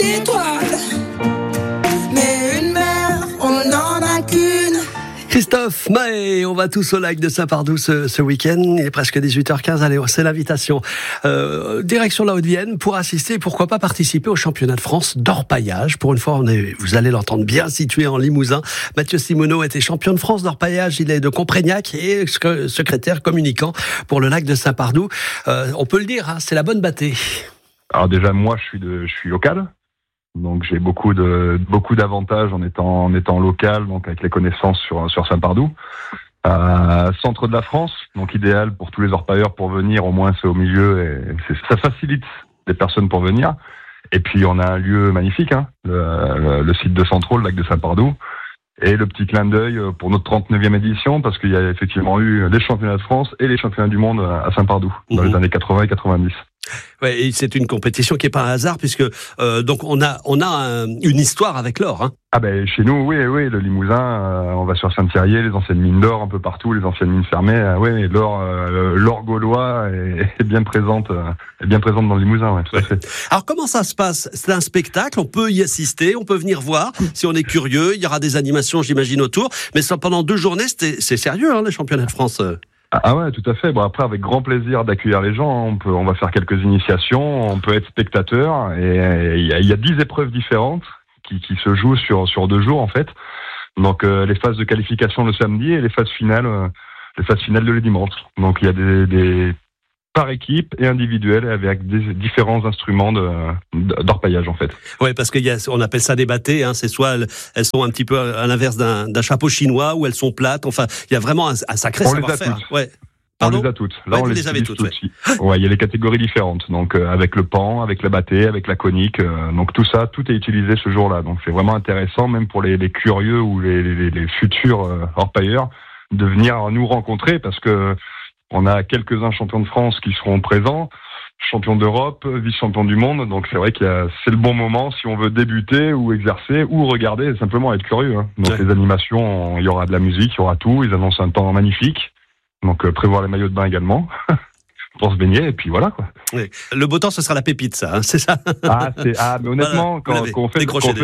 d'étoiles, mais une mer, on n'en a qu'une. Christophe Mahé, on va tous au lac de Saint-Pardoux ce week-end. Il est presque 18h15. Allez, c'est l'invitation. Direction la Haute-Vienne pour assister, pourquoi pas participer au championnat de France d'orpaillage. Pour une fois, vous allez l'entendre, bien situé en Limousin. Mathieu Simoneau était champion de France d'orpaillage. Il est de Comprégnac et secrétaire communicant pour le lac de Saint-Pardoux. On peut le dire, hein, c'est la bonne bâtée. Alors déjà, moi, je suis local. Donc j'ai beaucoup d'avantages en étant local, donc avec les connaissances sur Saint-Pardoux. Centre de la France, donc idéal pour tous les orpailleurs pour venir, au moins c'est au milieu et ça facilite les personnes pour venir. Et puis on a un lieu magnifique, hein, le site de Centraux, le lac de Saint-Pardoux. Et le petit clin d'œil pour notre 39e édition, parce qu'il y a effectivement eu les championnats de France et les championnats du monde à Saint-Pardoux dans les années 80 et 90. Ouais, et c'est une compétition qui est pas un hasard puisque donc on a une histoire avec l'or. Hein. Ah ben chez nous, oui, le Limousin, on va sur Saint-Thierry, les anciennes mines d'or un peu partout, les anciennes mines fermées. Oui, l'or gaulois est bien présente dans le Limousin, ouais, tout à fait. Alors comment ça se passe ? C'est un spectacle, on peut y assister, on peut venir voir si on est curieux. Il y aura des animations, j'imagine, autour. Mais ça, pendant 2 journées, c'est sérieux, hein, les championnats de France. Ah ouais, tout à fait. Bon, après, avec grand plaisir d'accueillir les gens, on va faire quelques initiations, on peut être spectateur, et il y a 10 épreuves différentes qui se jouent sur 2 jours, en fait. Donc, les phases de qualification le samedi et les phases finales le dimanche. Donc, il y a des par équipe et individuel avec des différents instruments d'orpaillage, en fait. Ouais, parce on appelle ça des bâtées, hein. C'est soit elles sont un petit peu à l'inverse d'un chapeau chinois, ou elles sont plates. Enfin, il y a vraiment un sacré savoir-faire. Ouais. On les a toutes. Là, on les avait toutes. Ouais, il y a les catégories différentes. Donc, avec le pan, avec la bâtée, avec la conique. Donc, tout est utilisé ce jour-là. Donc, c'est vraiment intéressant, même pour les curieux ou les futurs orpailleurs, de venir nous rencontrer, parce que on a quelques-uns champions de France qui seront présents, champions d'Europe, vice-champions du monde. Donc, c'est vrai c'est le bon moment si on veut débuter ou exercer ou regarder, simplement être curieux. Hein. Donc, les animations, il y aura de la musique, il y aura tout. Ils annoncent un temps magnifique. Donc, prévoir les maillots de bain également pour se baigner, et puis voilà, quoi. Oui. Le beau temps, ce sera la pépite, ça, hein, c'est ça. Mais honnêtement, voilà, quand on fait de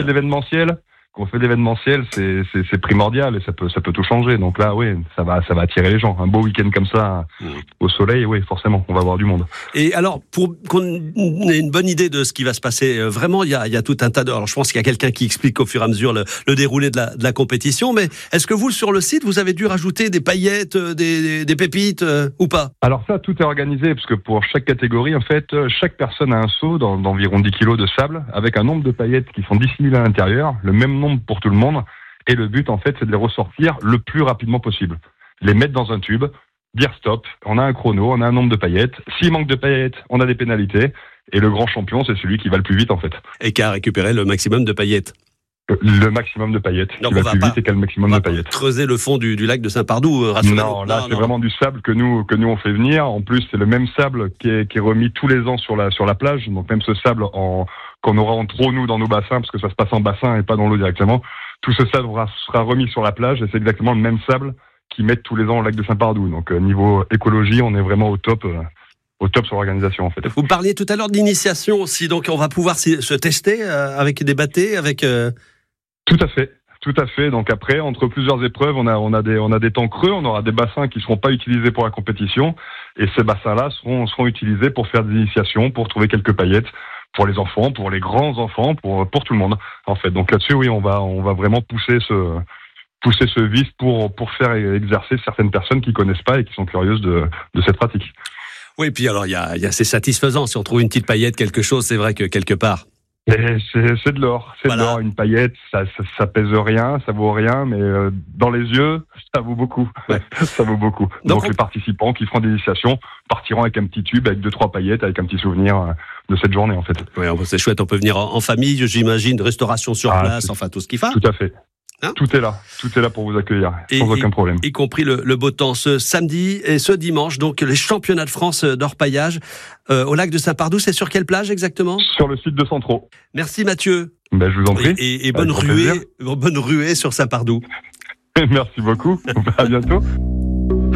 l'événementiel, c'est primordial et ça peut tout changer. Donc là, oui, ça va attirer les gens. Un beau week-end comme ça, au soleil, oui, forcément, on va avoir du monde. Et alors, pour qu'on ait une bonne idée de ce qui va se passer, vraiment, il y a tout un tas de... Alors, je pense qu'il y a quelqu'un qui explique au fur et à mesure le déroulé de la compétition, mais est-ce que vous, sur le site, vous avez dû rajouter des paillettes, des pépites, ou pas ? Alors ça, tout est organisé, parce que pour chaque catégorie, en fait, chaque personne a un seau d'environ 10 kilos de sable, avec un nombre de paillettes qui sont dissimulées à l'intérieur, le même nombre pour tout le monde, et le but en fait c'est de les ressortir le plus rapidement possible, les mettre dans un tube, dire stop, on a un chrono, on a un nombre de paillettes, s'il manque de paillettes on a des pénalités, et le grand champion c'est celui qui va le plus vite en fait. Et qui a récupéré le maximum de paillettes. Le maximum de paillettes, qui va plus vite et qui a le maximum de paillettes. Creuser le fond du lac de Saint-Pardoux, Non, là c'est vraiment du sable que nous on fait venir. En plus c'est le même sable qui est remis tous les ans sur la plage, donc même ce sable qu'on aura en trop nous dans nos bassins, parce que ça se passe en bassin et pas dans l'eau directement, tout ce sable sera remis sur la plage, et c'est exactement le même sable qu'ils mettent tous les ans au lac de Saint-Pardoux. Donc niveau écologie, on est vraiment au top sur l'organisation, en fait. Vous parliez tout à l'heure d'initiation aussi, donc on va pouvoir se tester avec des bâtées, avec... Tout à fait. Donc après, entre plusieurs épreuves, on a des temps creux, on aura des bassins qui seront pas utilisés pour la compétition, et ces bassins-là seront utilisés pour faire des initiations, pour trouver quelques paillettes, pour les enfants, pour les grands enfants, pour tout le monde, en fait. Donc là-dessus, oui, on va vraiment pousser ce vice pour faire exercer certaines personnes qui connaissent pas et qui sont curieuses de cette pratique. Oui, puis alors il y a c'est satisfaisant si on trouve une petite paillette, quelque chose, c'est vrai que quelque part. Et c'est de l'or, de l'or. Une paillette, ça pèse rien, ça vaut rien, mais dans les yeux, ça vaut beaucoup. Ouais. Ça vaut beaucoup. Donc les participants qui feront des initiations partiront avec un petit tube, avec 2-3 paillettes, avec un petit souvenir de cette journée, en fait. Oui, c'est chouette, on peut venir en famille, j'imagine, restauration sur place, enfin tout ce qu'il faut. Tout à fait. Hein, tout est là pour vous accueillir, sans aucun problème. Y compris le beau temps ce samedi et ce dimanche, donc les championnats de France d'orpaillage au lac de Saint-Pardoux. C'est sur quelle plage exactement ? Sur le site de Centraux. Merci Mathieu. Ben, je vous en prie. Et bonne ruée sur Saint-Pardoux. Merci beaucoup. À bientôt.